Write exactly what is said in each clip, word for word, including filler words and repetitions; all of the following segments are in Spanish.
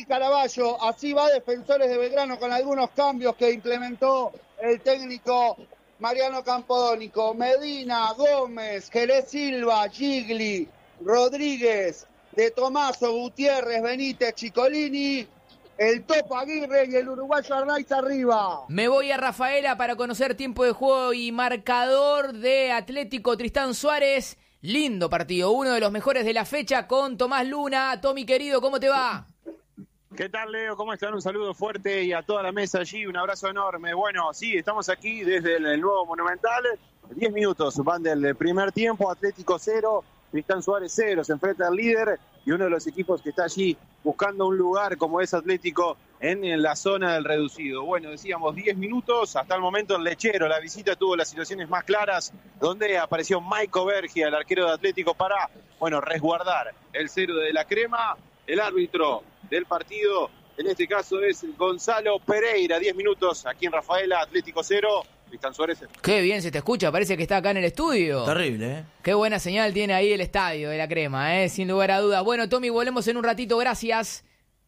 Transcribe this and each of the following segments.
Ariel Caraballo. Así va Defensores de Belgrano con algunos cambios que implementó el técnico Mariano Campodónico. Medina, Gómez, Jerez Silva, Gigli, Rodríguez, De Tomaso, Gutiérrez, Benítez, Chicolini, el Topo Aguirre y el uruguayo Arnaiz arriba. Me voy a Rafaela para conocer tiempo de juego y marcador de Atlético Tristán Suárez. Lindo partido, uno de los mejores de la fecha con Tomás Luna. Tommy querido, ¿cómo te va? ¿Qué tal, Leo? ¿Cómo están? Un saludo fuerte y a toda la mesa allí, un abrazo enorme. Bueno, sí, estamos aquí desde el nuevo Monumental. Diez minutos van del primer tiempo, Atlético cero, Tristán Suárez cero. Se enfrenta al líder y uno de los equipos que está allí buscando un lugar como es Atlético en, en la zona del reducido. Bueno, decíamos diez minutos, hasta el momento el Lechero, la visita tuvo las situaciones más claras, donde apareció Maico Bergia, el arquero de Atlético, para, bueno, resguardar el cero de la crema. El árbitro del partido, en este caso es Gonzalo Pereira. diez minutos aquí en Rafaela, Atlético cero, Tristán Suárez cero. Qué bien se te escucha, parece que está acá en el estudio. Terrible, ¿eh? Qué buena señal tiene ahí el estadio de la crema, ¿eh? Sin lugar a dudas. Bueno, Tommy, volvemos en un ratito, gracias.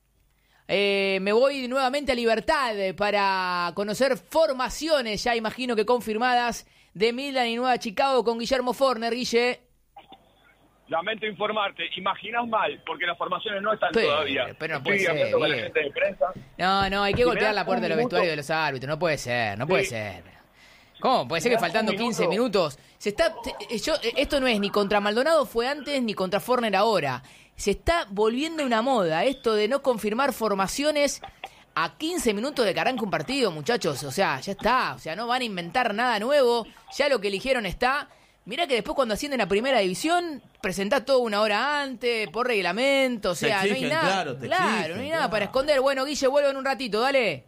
Eh, me voy nuevamente a Libertad para conocer formaciones, ya imagino que confirmadas, de Milan y Nueva Chicago con Guillermo Forner. Guille. Lamento informarte, imaginas mal, porque las formaciones no están pero, todavía. Pero no Estoy puede ser, hablando con la bien. gente de prensa. No, no, hay que Si golpear me la das puerta de un los minuto- vestuarios de los árbitros, no puede ser, no puede Sí. ser. ¿Cómo? Puede Si ser me que das faltando un quince minuto- minutos. Se está, te- yo, esto no es ni contra Maldonado fue antes ni contra Forner ahora. Se está volviendo una moda esto de no confirmar formaciones a quince minutos de que arranque un partido, muchachos. O sea, ya está. O sea, no van a inventar nada nuevo. Ya lo que eligieron está. Mirá que después cuando ascienden a primera división, presentás todo una hora antes, por reglamento. O sea, Te no hay exigen, nada. claro, te claro, exigen, no hay nada claro. para esconder. Bueno, Guille, vuelvo en un ratito, dale.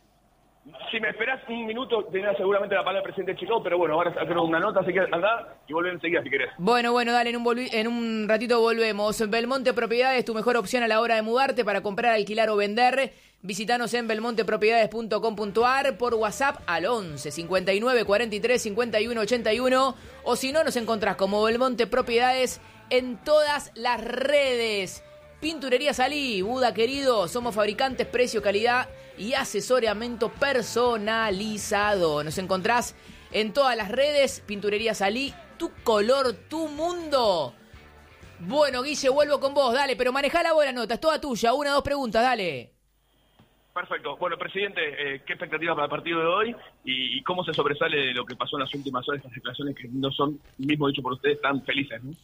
Si me esperás un minuto, tenés seguramente la palabra del presidente de Chicago, pero bueno, ahora sacaron una nota, así que andá y volver enseguida si querés. Bueno, bueno, dale, en un, volvi- en un ratito volvemos. Belmonte Propiedades, tu mejor opción a la hora de mudarte para comprar, alquilar o vender. Visítanos en belmonte propiedades punto com punto a r, por WhatsApp al once cincuenta y nueve cuarenta y tres cincuenta y uno ochenta y uno, o si no, nos encontrás como Belmonte Propiedades en todas las redes. Pinturería Salí, Buda querido, somos fabricantes, precio, calidad y asesoramiento personalizado. Nos encontrás en todas las redes. Pinturería Salí, tu color, tu mundo. Bueno, Guille, vuelvo con vos, dale, pero manejá la buena nota, es toda tuya. Una, dos preguntas, dale. Perfecto. Bueno, presidente, eh, ¿qué expectativas para el partido de hoy y, y cómo se sobresale de lo que pasó en las últimas horas, estas declaraciones que no son, mismo dicho por ustedes, tan felices, ¿no?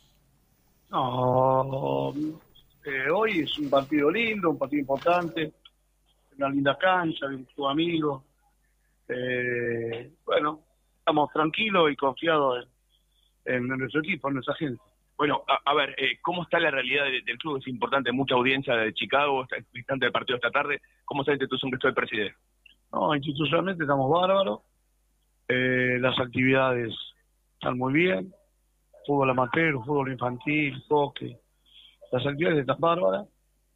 No, eh, hoy es un partido lindo, un partido importante, una linda cancha, de tu amigo. Eh, bueno, estamos tranquilos y confiados en, en nuestro equipo, en nuestra gente. Bueno, a, a ver, eh, ¿cómo está la realidad de- del club? Es importante, mucha audiencia de Chicago, está distante del partido esta tarde. ¿Cómo está la institución que estoy presidente? No, institucionalmente estamos bárbaros, eh, las actividades están muy bien, fútbol amateur, fútbol infantil, hockey, las actividades están bárbaras.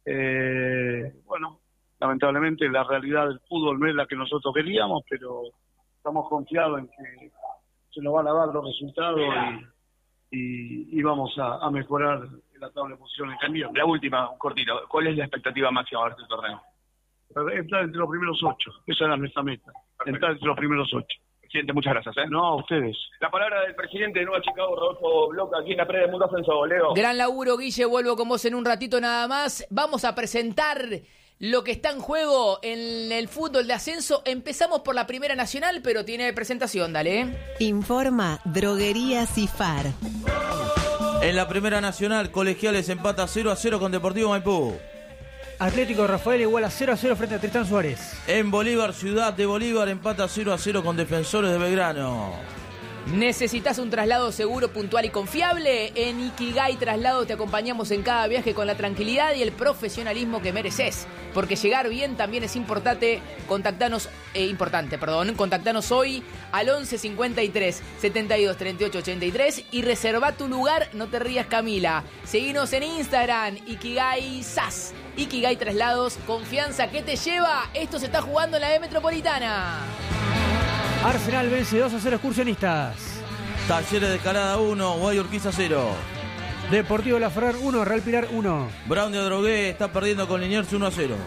Eh, bueno, lamentablemente la realidad del fútbol no es la que nosotros queríamos, pero estamos confiados en que se nos van a dar los resultados y, y, y vamos a, a mejorar la tabla de posiciones en cambio. La última, cortita, ¿cuál es la expectativa máxima para este torneo? Entrar entre los primeros ocho, esa era nuestra meta, entrar entre los primeros ocho. Presidente, muchas gracias. ¿eh? No, a ustedes. La palabra del presidente de Nueva Chicago, Rodolfo Bloca, aquí en la Preda de Mundo Ascenso, Leo. Gran laburo, Guille, vuelvo con vos en un ratito nada más. Vamos a presentar lo que está en juego en el fútbol de ascenso. Empezamos por la Primera Nacional, pero tiene presentación, dale. Informa Droguería Cifar. En la Primera Nacional, Colegiales empata cero a cero con Deportivo Maipú. Atlético de Rafael igual a cero a cero frente a Tristán Suárez. En Bolívar, Ciudad de Bolívar empata cero a cero con Defensores de Belgrano. ¿Necesitas un traslado seguro, puntual y confiable? En Ikigai Traslado te acompañamos en cada viaje con la tranquilidad y el profesionalismo que mereces. Porque llegar bien también es importante. Contactanos, eh, importante, perdón. Contactanos hoy al once cincuenta y tres setenta y dos treinta y ocho ochenta y tres y reserva tu lugar. No te rías, Camila. Seguinos en Instagram, Ikigai S A S. Ikigai Traslados, confianza que te lleva. Esto se está jugando en la E Metropolitana. Arsenal vence dos a cero excursionistas. Talleres de Calada uno, Guayurquiza cero. Deportivo La Ferrer uno, Real Pilar uno. Brown de Adrogué está perdiendo con Liniers uno a cero.